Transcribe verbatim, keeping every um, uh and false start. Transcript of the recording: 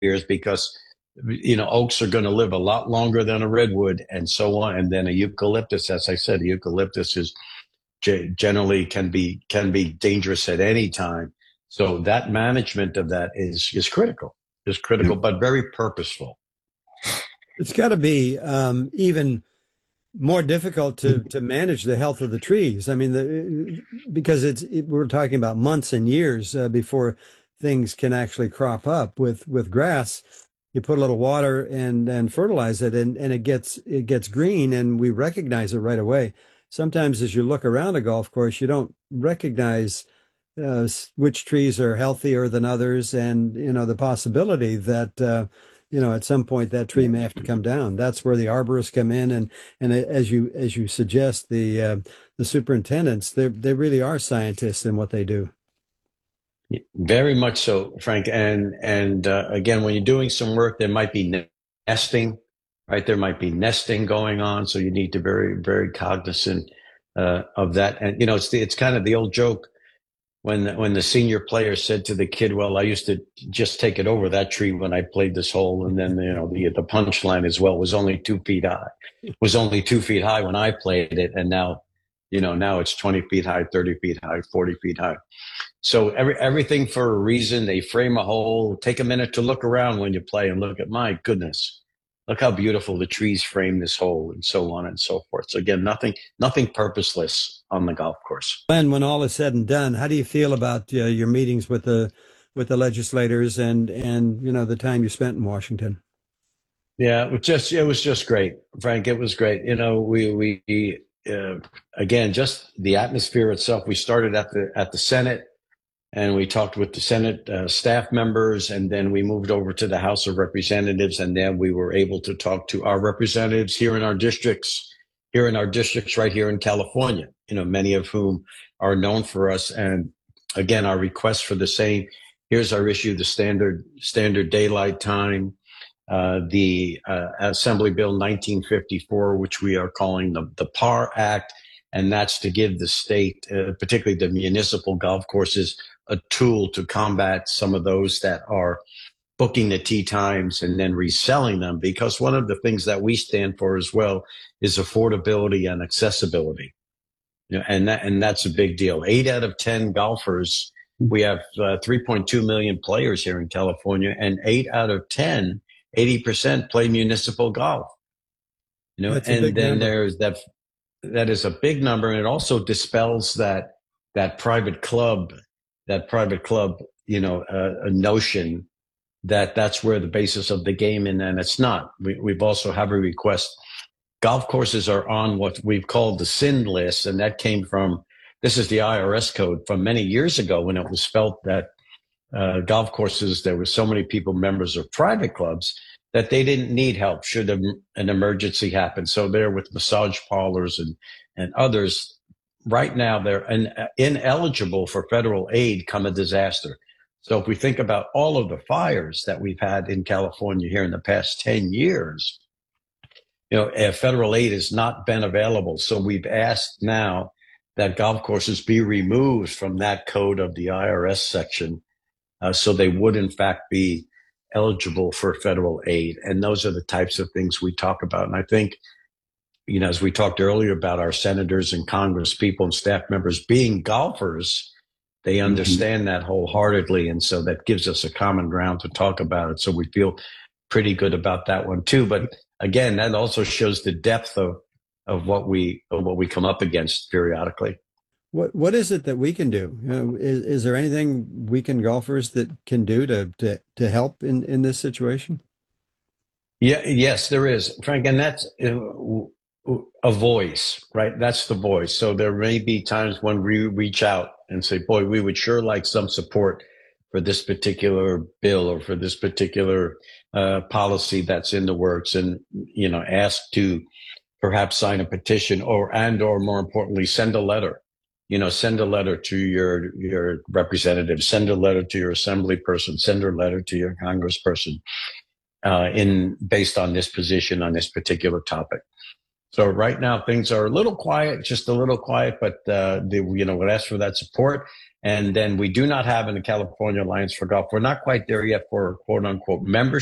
years because, you know, oaks are going to live a lot longer than a redwood and so on. And then a eucalyptus, as I said, a eucalyptus is generally can be can be dangerous at any time. So that management of that is is critical, is critical, but very purposeful. It's got to be um, even more difficult to to manage the health of the trees. I mean, the, because it's it, we're talking about months and years uh, before things can actually crop up. With with grass, you put a little water and and fertilize it, and and it gets it gets green, and we recognize it right away. Sometimes, as you look around a golf course, you don't recognize uh, which trees are healthier than others, and you know the possibility that. Uh, you know, at some point that tree may have to come down. That's where the arborists come in, and and as you as you suggest, the uh, the superintendents, they they really are scientists in what they do. Very much so, Frank. And and uh, again, when you're doing some work, there might be nesting, right? There might be nesting going on, so you need to be very very cognizant uh, of that. And you know, it's the, it's kind of the old joke. When the, when the senior player said to the kid, well, I used to just take it over that tree when I played this hole. And then, you know, the, the punchline as well was only two feet high, it was only two feet high when I played it. And now, you know, now it's twenty feet high, thirty feet high, forty feet high. So every, everything for a reason. They frame a hole, take a minute to look around when you play and look at, my goodness, look how beautiful the trees frame this hole and so on and so forth. So again, nothing, nothing purposeless on the golf course. Glenn, when all is said and done, how do you feel about uh, your meetings with the with the legislators and and you know the time you spent in Washington? Yeah, it was just it was just great, Frank. It was great. You know, we we uh, again just the atmosphere itself. We started at the at the Senate, and we talked with the Senate uh, staff members, and then we moved over to the House of Representatives, and then we were able to talk to our representatives here in our districts. Here in our districts right here in California, you know, many of whom are known for us. And again, our request for the same, here's our issue, the standard standard daylight time, uh, the uh, Assembly Bill nineteen fifty-four, which we are calling the, the P A R Act. And that's to give the state, uh, particularly the municipal golf courses, a tool to combat some of those that are booking the tee times and then reselling them, because one of the things that we stand for as well is affordability and accessibility. You know, and that, and that's a big deal. Eight out of ten golfers, we have uh, three point two million players here in California, and eight out of ten, eighty percent play municipal golf. You know, and then number. there's that, that is a big number. And it also dispels that, that private club, that private club, you know, uh, a notion that that's where the basis of the game is, and it's not. We, we've also have a request. Golf courses are on what we've called the SIND list, and that came from, this is the I R S code from many years ago when it was felt that uh, golf courses, there were so many people, members of private clubs, that they didn't need help should an emergency happen. So there with massage parlors and, and others, right now they're in, ineligible for federal aid come a disaster. So if we think about all of the fires that we've had in California here in the past ten years, you know, federal aid has not been available. So we've asked now that golf courses be removed from that code of the I R S section, uh, so they would in fact be eligible for federal aid. And those are the types of things we talk about. And I think, you know, as we talked earlier about our senators and Congress people and staff members being golfers, they understand mm-hmm. that wholeheartedly. And so that gives us a common ground to talk about it. So we feel pretty good about that one too. But again, that also shows the depth of, of what we, of what we come up against periodically. What, what is it that we can do? You know, is, is there anything weekend golfers that can do to, to, to help in, in this situation? Yeah, yes, there is, Frank. And that's a voice, right? That's the voice. So there may be times when we reach out and say, boy, we would sure like some support for this particular bill or for this particular uh, policy that's in the works, and, you know, ask to perhaps sign a petition or, and, or more importantly, send a letter, you know, send a letter to your, your representative, send a letter to your assembly person, send a letter to your congressperson, uh, in based on this position on this particular topic. So right now things are a little quiet, just a little quiet, but uh, the, you know, would ask for that support. And then we do not have in the California Alliance for Golf. We're not quite there yet for quote unquote membership.